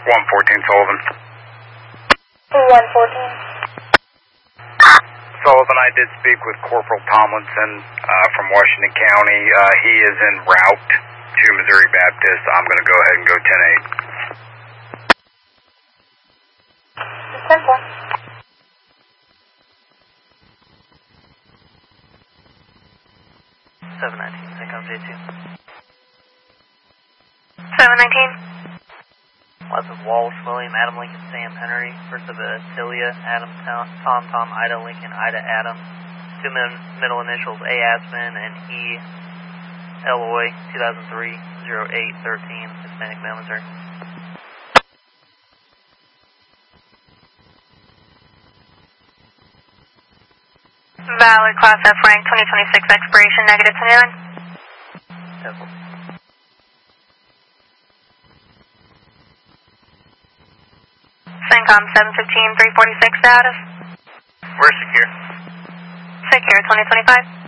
114 Sullivan. 114. Sullivan, I did speak with Corporal Tomlinson from Washington County. He is en route to Missouri Baptist. I'm going to go ahead and go 10-8. 10-4. Here comes J2. 719. Lots of Walsh, William, Adam, Lincoln, Sam, Henry. First of Celia, Adam, Tom, Ida, Lincoln, Ida, Adam. Two middle initials, A. Aspen and E. Eloy, 2003-08-13, Hispanic male, Missouri. Valid, Class F rank, 2026 expiration, negative to noon. Temple. CENTCOM 715-346 status. We're secure. Secure, 2025.